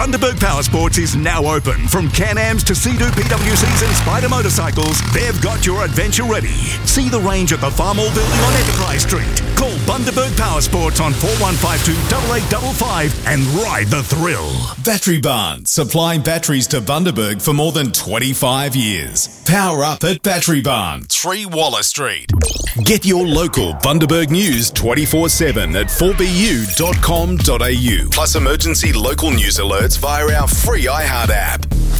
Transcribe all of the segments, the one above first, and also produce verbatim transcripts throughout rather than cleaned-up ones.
Bundaberg Powersports is now open. From Can-Ams to Sea-Doo P W Cs and Spider motorcycles, they've got your adventure ready. See the range at the Farmall Building on Enterprise Street. Call Bundaberg Powersports on four one five two, eight eight five five and ride the thrill. Battery Barn, supplying batteries to Bundaberg for more than twenty-five years. Power up at Battery Barn, three Waller Street. Get your local Bundaberg news twenty-four seven at four b u dot com dot a u. Plus emergency local news alerts via our free iHeart app.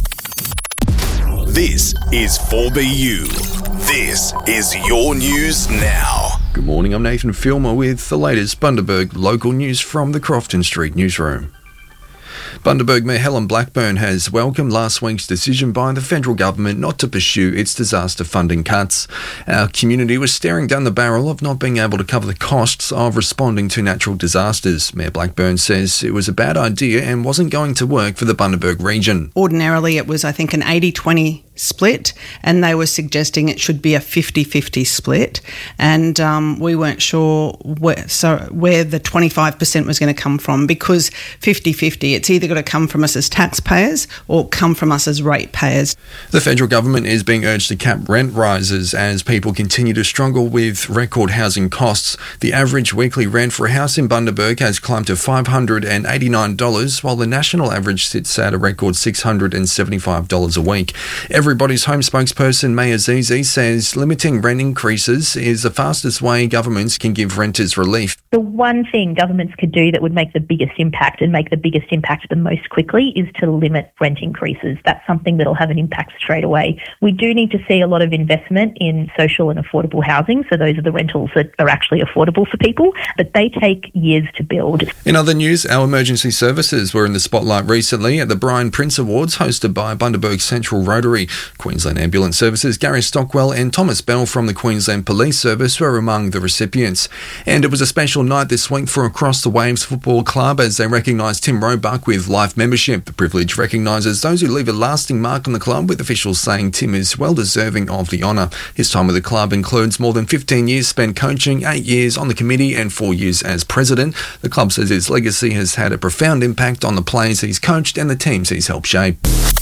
This is four B U. This is your news now. Good morning, I'm Nathan Filmer with the latest Bundaberg local news from the Crofton Street newsroom. Bundaberg Mayor Helen Blackburn has welcomed last week's decision by the federal government not to pursue its disaster funding cuts. Our community was staring down the barrel of not being able to cover the costs of responding to natural disasters. Mayor Blackburn says it was a bad idea and wasn't going to work for the Bundaberg region. Ordinarily it was, I think, an eighty twenty split, and they were suggesting it should be a fifty-fifty split, and um, we weren't sure where, so where the twenty-five percent was going to come from, because fifty-fifty, it's either got to come from us as taxpayers or come from us as ratepayers. The federal government is being urged to cap rent rises as people continue to struggle with record housing costs. The average weekly rent for a house in Bundaberg has climbed to five hundred eighty-nine dollars, while the national average sits at a record six hundred seventy-five dollars a week. Everybody's Home spokesperson May Azizi says limiting rent increases is the fastest way governments can give renters relief. The one thing governments could do that would make the biggest impact and make the biggest impact the most quickly is to limit rent increases. That's something that will have an impact straight away. We do need to see a lot of investment in social and affordable housing, so those are the rentals that are actually affordable for people, but they take years to build. In other news, our emergency services were in the spotlight recently at the Brian Prince Awards hosted by Bundaberg Central Rotary. Queensland Ambulance Services Gary Stockwell and Thomas Bell from the Queensland Police Service were among the recipients. And it was a special night this week for Across the Waves Football Club as they recognised Tim Roebuck with life membership. The privilege recognises those who leave a lasting mark on the club, with officials saying Tim is well deserving of the honour. His time with the club includes more than fifteen years spent coaching, eight years on the committee and four years as president. The club says his legacy has had a profound impact on the players he's coached and the teams he's helped shape.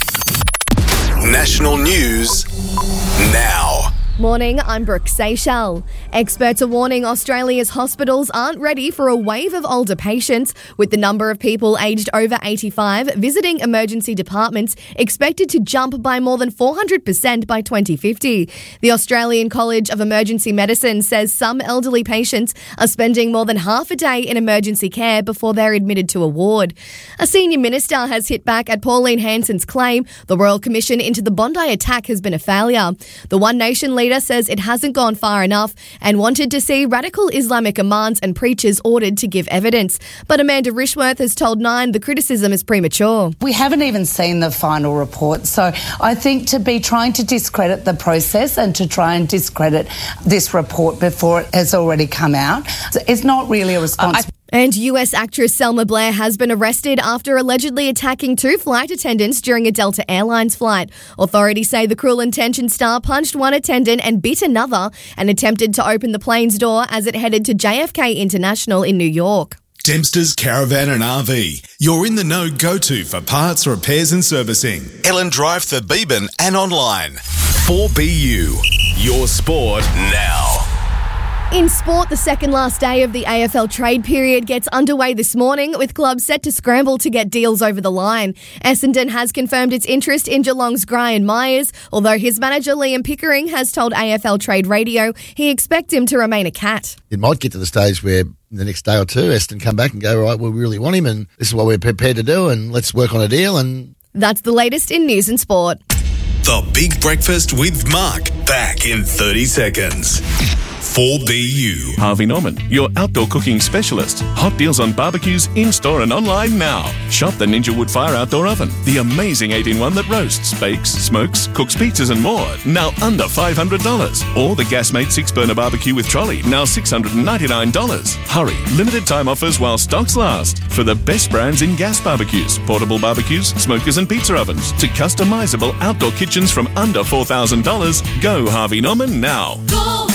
National news now. Morning, I'm Brooke Seychelles. Experts are warning Australia's hospitals aren't ready for a wave of older patients, with the number of people aged over eighty-five visiting emergency departments expected to jump by more than four hundred percent by twenty fifty. The Australian College of Emergency Medicine says some elderly patients are spending more than half a day in emergency care before they're admitted to a ward. A senior minister has hit back at Pauline Hanson's claim the Royal Commission into the Bondi attack has been a failure. The One Nation leader says it hasn't gone far enough and wanted to see radical Islamic imams and preachers ordered to give evidence. But Amanda Rishworth has told Nine the criticism is premature. We haven't even seen the final report, so I think to be trying to discredit the process and to try and discredit this report before it has already come out is not really a response. Uh, I- And U S actress Selma Blair has been arrested after allegedly attacking two flight attendants during a Delta Airlines flight. Authorities say the Cruel Intentions star punched one attendant and bit another and attempted to open the plane's door as it headed to J F K International in New York. Dempster's Caravan and R V. You're in the know go-to for parts, repairs and servicing. Ellen Drive, Thebeban and online. four B U. Your sport now. In sport, the second last day of the A F L trade period gets underway this morning, with clubs set to scramble to get deals over the line. Essendon has confirmed its interest in Geelong's Brian Myers, although his manager Liam Pickering has told A F L Trade Radio he expects him to remain a Cat. It might get to the stage where the next day or two, Essendon come back and go, right, well, we really want him and this is what we're prepared to do and let's work on a deal. And that's the latest in news and sport. The Big Breakfast with Mark, back in thirty seconds. four B U. Harvey Norman, your outdoor cooking specialist. Hot deals on barbecues in-store and online now. Shop the Ninja Wood Fire Outdoor Oven, the amazing eight in one that roasts, bakes, smokes, cooks pizzas and more, now under five hundred dollars. Or the Gasmate six-burner barbecue with trolley, now six hundred ninety-nine dollars. Hurry, limited time offers while stocks last. For the best brands in gas barbecues, portable barbecues, smokers and pizza ovens, to customizable outdoor kitchens from under four thousand dollars, go Harvey Norman now. Go!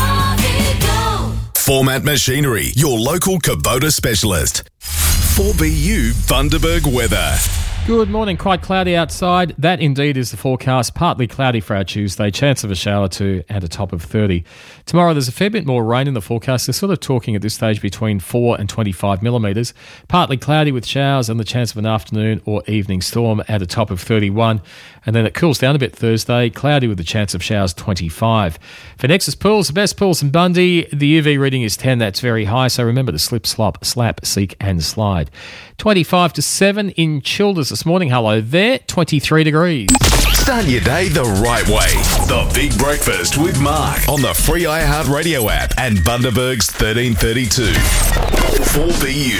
Format Machinery, your local Kubota specialist. four B U Bundaberg weather. Good morning. Quite cloudy outside. That indeed is the forecast. Partly cloudy for our Tuesday. Chance of a shower too and a top of thirty. Tomorrow there's a fair bit more rain in the forecast. They're sort of talking at this stage between four and twenty-five millimetres. Partly cloudy with showers and the chance of an afternoon or evening storm at a top of thirty-one. And then it cools down a bit Thursday. Cloudy with the chance of showers twenty-five. For Nexus Pools, the best pools in Bundy, the U V reading is ten. That's very high. So remember to slip, slop, slap, seek and slide. twenty-five to seven in Childers this morning. Hello there. twenty-three degrees. Start your day the right way. The Big Breakfast with Mark on the free iHeartRadio app and Bundaberg's thirteen thirty-two. four B U.